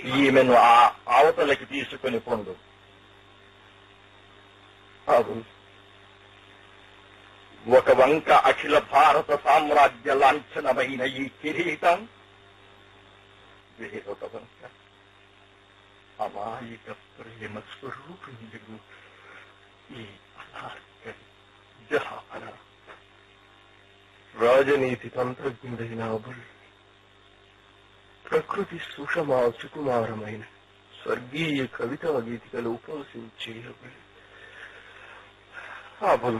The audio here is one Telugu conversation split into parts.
ఈమెను ఆ అవతలకి తీసుకుని పొండు. అవును, ఒక వంక అఖిల భారత సామ్రాజ్య లాంఛనమైన ఈ కిరీటం, వేరొక వంక అమాయక ప్రేమ స్వరూపిణుడు ఈ అనార్కలి జహాపన. రాజనీతి తంత్రజ్ఞుడైన అబుల్, ప్రకృతి సుషమా సుకుమారమైన స్వర్గీయ కవితా గీతికలు ఉపాసించే అబుల్,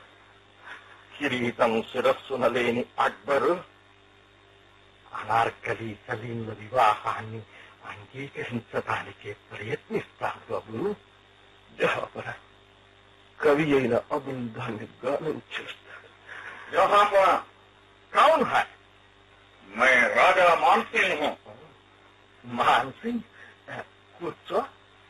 కిరీటం శిరస్సున లేని అక్బరు అనార్కలి సలీంల వివాహాన్ని అంగీకరించడానికే ప్రయత్నిస్తాడు. అబుల్ జహాపన, కవి అయిన అబుల్ దాన్ని గానం చేస్తాడు. జహాపన, కౌన్ హై? मैं राजा मानसिंह हूँ. మాన్సింగ్, కూర్చో.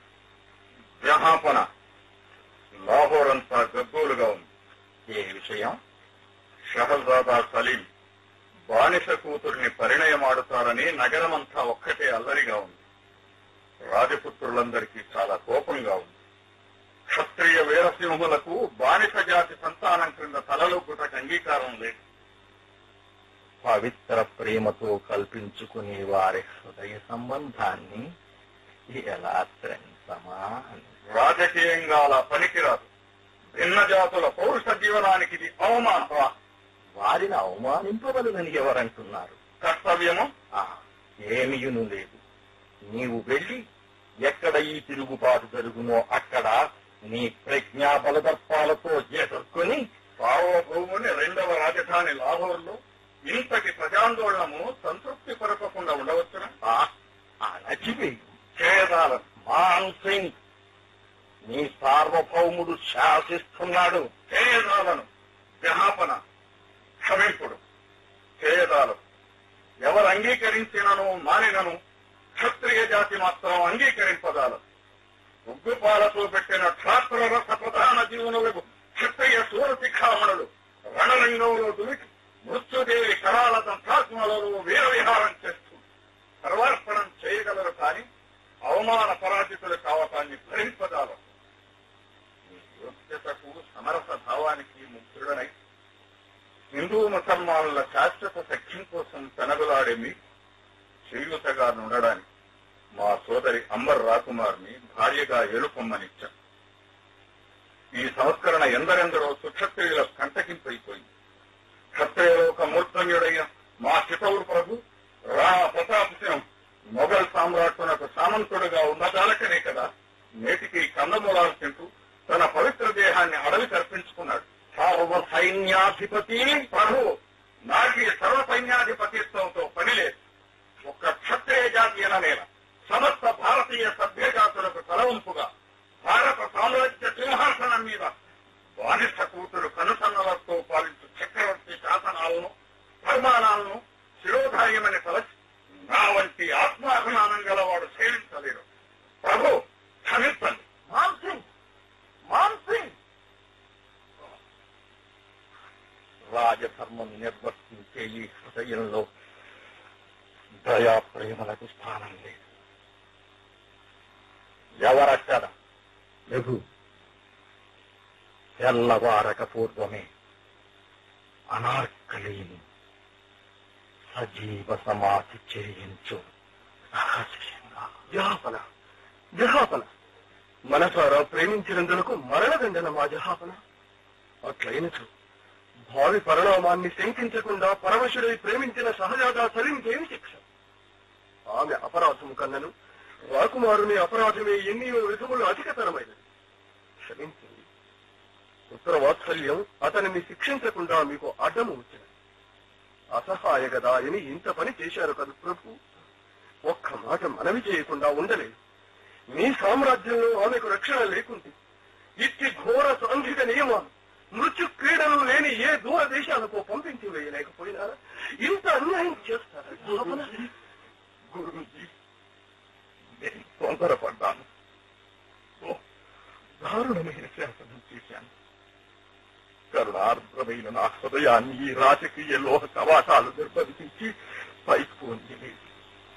జహాపన, లాహోర్ అంతా గగ్గోలుగా ఉంది. ఏ విషయం? షహజాదా సలీం బానిస కూతుర్ని పరిణయమాడుతారని నగరమంతా ఒక్కటే అల్లరిగా ఉంది. రాజపుత్రులందరికీ చాలా కోపంగా ఉంది. క్షత్రియ వీరసింహులకు బానిస జాతి సంతానం క్రింద తలలొగ్గుటకు అంగీకారం లేదు. పవిత్ర ప్రేమతో కల్పించుకునే వారి హృదయ సంబంధాన్ని ఎలా త్రెంచమా? రాజకీయంగా అలా పనికిరాదు. భిన్న జాతుల పౌరుష జీవనానికి ఇది అవమానం. వారిని అవమానింపవలనని ఎవరంటున్నారు? కర్తవ్యము ఏమియును లేదు. నీవు వెళ్లి ఎక్కడ ఈ తిరుగుబాటు జరుగునో అక్కడ నీ ప్రజ్ఞా బలదర్పాలతో ఎదుర్కొని సార్వభౌముని రెండవ రాజధాని లాహోర్లో ఇంతటి ప్రజాందోళనము సంతృప్తి పరపకుండా ఉండవచ్చునా? అణచివేయు. ఛేదాలను మాన్సింగ్, నీ సార్వభౌముడు శాసిస్తున్నాడు. ఛేదాలను జహాపన, క్షమింపుడు. ఛేదాలు ఎవరు అంగీకరించినను మానినను క్షత్రియ జాతి మాత్రం అంగీకరింపదాలు. ఉగ్గుపాలతో పెట్టిన క్షాత్ర రస ప్రధాన జీవనులకు క్షత్రియ సూరశిఖామణులు రణరంగంలో దుమికి మృత్యుదేవి కరాల దంతాత్మలలో వీరవిహారం చేస్తూ సర్వార్పణం చేయగలరు కానీ అవమాన పరాజితులు కావటాన్ని భరింపదాలు. యోగ్యతకు సమరస భావానికి ముగ్ధుడనై హిందూ ముసల్మానుల శాశ్వత సఖ్యం కోసం పెనగులాడే మీకు చేయూతగా ఉండడానికి మా సోదరి అంబర్ రాకుమార్ని భార్యగా ఎలుపొమ్మనిచ్చాం. ఈ సంస్కరణ ఎందరెందరో సుక్షత్రియుల కంటకింపైపోయింది. క్షత్రియలోక మూర్ధన్యుడైన మా చితౌర్ ప్రభు రాణా ప్రతాప్ సింహ్ మొఘల్ సామ్రాట్టునకు సామంతుడుగా ఉన్నదాలకనే కదా నేటికి కందమూలాలు తింటూ తన పవిత్ర దేహాన్ని అడవికి అర్పించుకున్నాడు. సర్వ సైన్యాధిపతి ప్రభు, నాకి సర్వ సైన్యాధిపతిత్వంతో పని లేదు. ఒక్క క్షత్రియ జాతి అననేల సమస్త భారతీయ సభ్య జాతులకు తలవంపుగా భారత సామ్రాజ్య సింహాసనం మీద బానిస కూతురు కనుసన్నలతో పాలించు చక్రవర్తి శాసనాలను పరిమాణాలను శిరోధార్యమని తలచి నా వంటి ఆత్మాభిమానం గలవాడు సేవించలేడు. ప్రభు, క్షమించండి. మాన్సింగ్, మాన్సింగ్, రాజధర్మం నిర్వర్తించే ఈ హృదయంలో దయా ప్రేమలకు స్థానం లేదు. ఎవరక్కడ? ప్రభు, తెల్లవారక పూర్వమే అనార్కలిని సజీవ సమాధి చేయించు. రహస్యంగా. జహాపన, జహాపన, మనసారా ప్రేమించినందులకు మరణదండన మా జహాపన. అట్లయినచు భావి పరిణామాన్ని శంకించకుండా పరమశుడై ప్రేమించిన సహజాదా సలీంకేమి శిక్ష? ఆమె అపరాధము కన్నను రాకుమారుని అపరాధమే ఎన్నో విధములు అధికతరమైనది. క్షమించండి. పుత్ర వాత్సల్యం అతనిని శిక్షించకుండా మీకు అడ్డము వచ్చినది. అసహాయ గదా అని ఇంత పని చేశారు కదా ప్రభు. ఒక్క మాట మనవి చేయకుండా ఉండలేదు. మీ సామ్రాజ్యంలో ఆమెకు రక్షణ లేకుంటే ఇట్టి ఘోర సాంఘిక నియమాలు మృత్యు క్రీడలు లేని ఏ దూర దేశాలకు పంపించి వేయలేకపోయినా ఇంత అన్యాయం చేస్తారా? గురూజీ, నేను తొందరపడ్డాను. దారుణమైన శాసనం చేశాను. కరుణార్ద్రమైన నా హృదయాన్ని ఈ రాజకీయ లోహ కవాటాలు నిర్బంధించి పైకి